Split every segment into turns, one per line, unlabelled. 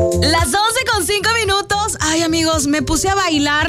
Las 11:05. Ay, amigos, me puse a bailar.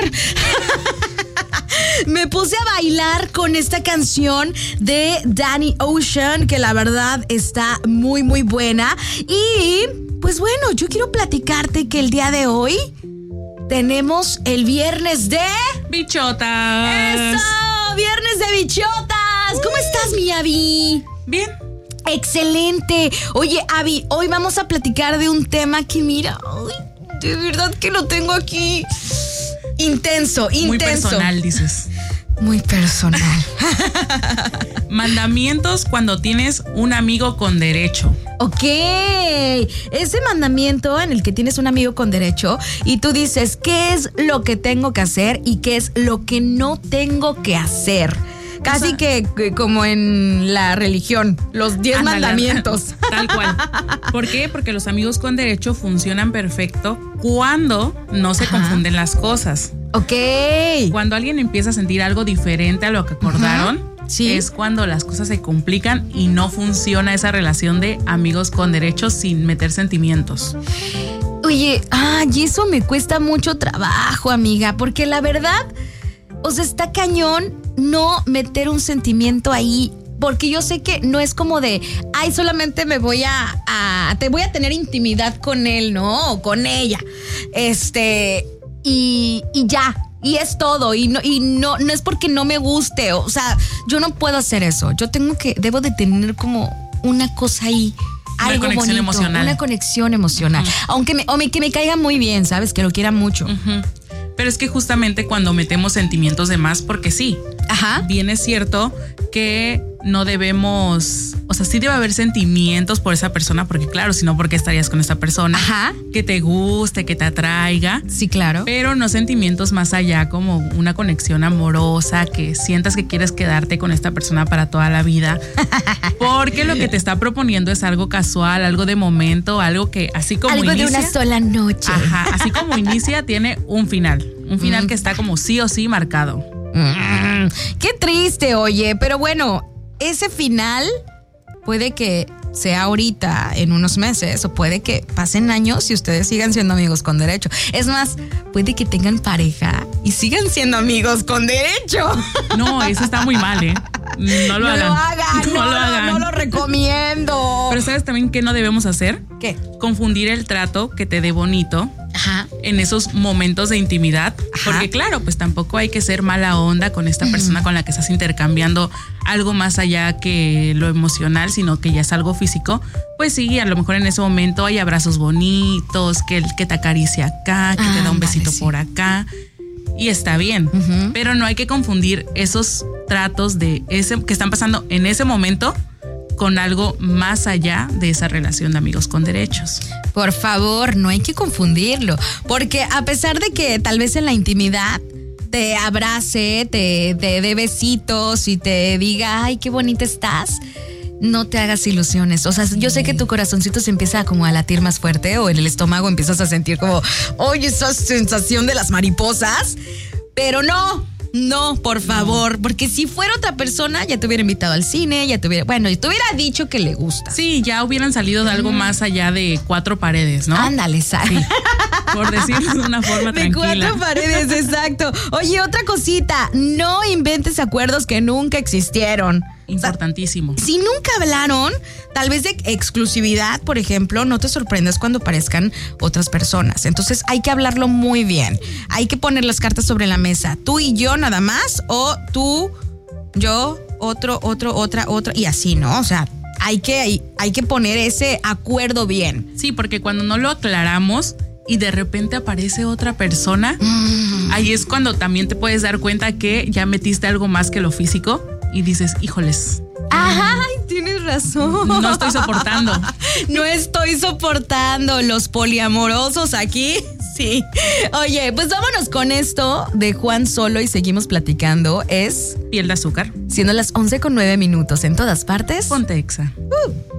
Me puse a bailar con esta canción de Danny Ocean, que la verdad está muy, muy buena. Y, pues bueno, yo quiero platicarte que el día de hoy tenemos el viernes de...
bichotas.
¡Eso! ¡Viernes de bichotas! ¿Cómo estás, mi Abby?
Bien.
Excelente. Oye, Abby, hoy vamos a platicar de un tema que mira, ay, de verdad que lo tengo aquí intenso.
Muy personal, dices.
Muy personal.
Mandamientos cuando tienes un amigo con derecho.
Ok, ese mandamiento en el que tienes un amigo con derecho y tú dices qué es lo que tengo que hacer y qué es lo que no tengo que hacer. Casi que como en la religión, los 10 mandamientos.
Tal cual. ¿Por qué? Porque los amigos con derecho funcionan perfecto cuando no se confunden las cosas.
Ok.
Cuando alguien empieza a sentir algo diferente a lo que acordaron,
sí,
es cuando las cosas se complican y no funciona esa relación de amigos con derecho sin meter sentimientos.
Oye, y eso me cuesta mucho trabajo, amiga, porque la verdad, o sea, está cañón no meter un sentimiento ahí, porque yo sé que no es como de, solamente me voy te voy a tener intimidad con él, ¿no? O con ella. Y ya. Y es todo. Y no es porque no me guste. O sea, yo no puedo hacer eso. Debo de tener como una cosa ahí. Algo
una conexión
bonito,
emocional.
Una conexión emocional. Aunque que me caiga muy bien, ¿sabes? Que lo quiera mucho.
Pero es que justamente cuando metemos sentimientos de más, porque sí, bien es cierto que no debemos, o sea, sí debe haber sentimientos por esa persona, porque claro, si no, ¿por qué estarías con esa persona? Que te guste, que te atraiga.
Sí, claro.
Pero no sentimientos más allá, como una conexión amorosa, que sientas que quieres quedarte con esta persona para toda la vida. Porque lo que te está proponiendo es algo casual, algo de momento, algo que así como
algo
inicia,
de una sola noche.
Así como inicia, tiene un final que está como sí o sí marcado.
Qué triste, oye, pero bueno, ese final puede que sea ahorita, en unos meses, o puede que pasen años y ustedes sigan siendo amigos con derecho. Es más, puede que tengan pareja y sigan siendo amigos con derecho.
No, eso está muy mal, ¿eh? No lo hagan.
No lo recomiendo.
Pero ¿sabes también qué no debemos hacer?
¿Qué?
Confundir el trato que te dé bonito en esos momentos de intimidad. Porque claro, pues tampoco hay que ser mala onda con esta persona con la que estás intercambiando algo más allá que lo emocional, sino que ya es algo físico. Pues sí, a lo mejor en ese momento hay abrazos bonitos, que te acaricia acá, que te da un besito por acá. Y está bien, pero no hay que confundir esos tratos que están pasando en ese momento con algo más allá de esa relación de amigos con derechos.
Por favor, no hay que confundirlo, porque a pesar de que tal vez en la intimidad te abrace, te dé besitos y te diga, ay, qué bonita estás, no te hagas ilusiones. O sea, yo sé que tu corazoncito se empieza como a latir más fuerte, o en el estómago empiezas a sentir como, oye, esa sensación de las mariposas, pero no, por favor, porque si fuera otra persona ya te hubiera invitado al cine, te hubiera dicho que le gusta.
Sí, ya hubieran salido de algo más allá de 4 paredes, ¿no?
Ándale,
sí, por decirlo de una forma tranquila.
De 4 paredes, exacto. Oye, otra cosita, no inventes acuerdos que nunca existieron.
Importantísimo.
O sea, si nunca hablaron, tal vez de exclusividad, por ejemplo, no te sorprendas cuando aparezcan otras personas. Entonces hay que hablarlo muy bien. Hay que poner las cartas sobre la mesa. Tú y yo nada más, o tú, yo, otra, y así, ¿no? O sea, hay que poner ese acuerdo bien.
Sí, porque cuando no lo aclaramos y de repente aparece otra persona, ahí es cuando también te puedes dar cuenta que ya metiste algo más que lo físico. Y dices, híjoles.
Ay, tienes razón.
No estoy soportando.
No estoy soportando los poliamorosos aquí. Sí. Oye, pues vámonos con esto de Juan Solo y seguimos platicando. Es
Piel de Azúcar.
Siendo las 11:09 en todas partes.
Ponte Exa.